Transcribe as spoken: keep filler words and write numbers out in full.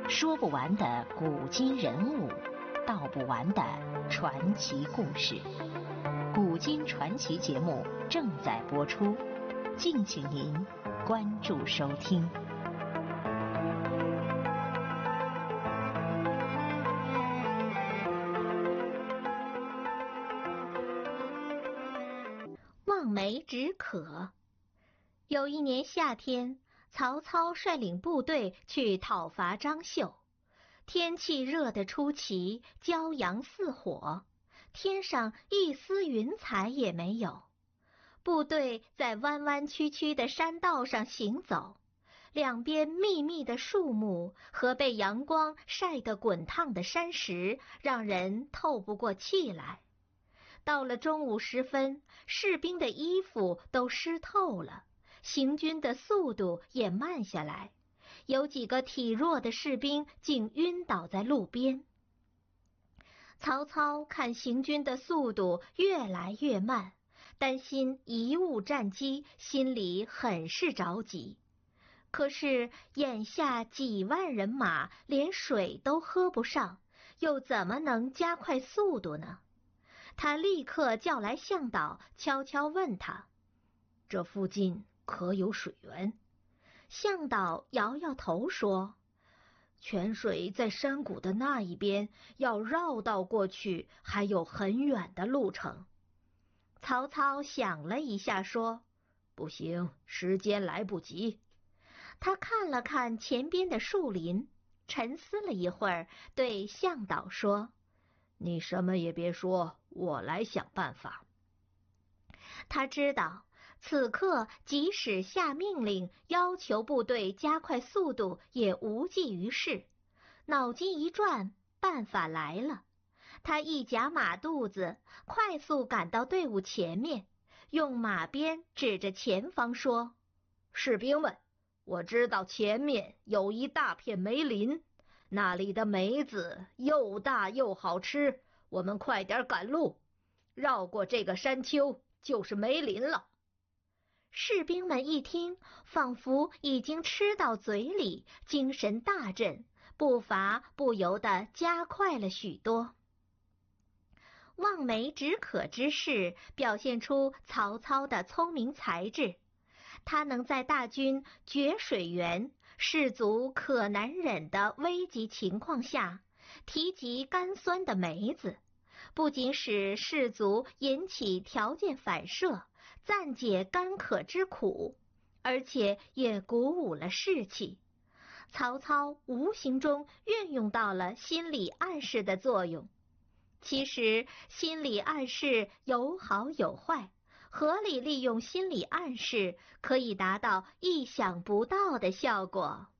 说不完的古今人物，道不完的传奇故事。古今传奇节目正在播出，敬请您关注收听。 望梅止渴。有一年夏天，曹操率领部队去讨伐张绣，天气热得出奇，骄阳似火，天上一丝云彩也没有。部队在弯弯曲曲的山道上行走，两边密密的树木和被阳光晒得滚烫的山石，让人透不过气来。到了中午时分，士兵的衣服都湿透了，行军的速度也慢下来，有几个体弱的士兵竟晕倒在路边。曹操看行军的速度越来越慢，担心贻误战机，心里很是着急。可是眼下几万人马连水都喝不上，又怎么能加快速度呢？他立刻叫来向导，悄悄问他：这附近可有水源？向导摇摇头说：泉水在山谷的那一边，要绕道过去，还有很远的路程。曹操想了一下说：不行，时间来不及。他看了看前边的树林，沉思了一会儿，对向导说：你什么也别说，我来想办法。他知道此刻即使下命令要求部队加快速度也无济于事，脑筋一转，办法来了。他一夹马肚子，快速赶到队伍前面，用马鞭指着前方说：士兵们，我知道前面有一大片梅林，那里的梅子又大又好吃，我们快点赶路，绕过这个山丘就是梅林了。士兵们一听，仿佛已经吃到嘴里，精神大振，步伐不由得加快了许多。望梅止渴之事表现出曹操的聪明才智，他能在大军绝水源、士卒渴难忍的危急情况下，提及甘酸的梅子，不仅使士卒引起条件反射，暂解干渴之苦，而且也鼓舞了士气。曹操无形中运用到了心理暗示的作用。其实心理暗示有好有坏，合理利用心理暗示可以达到意想不到的效果。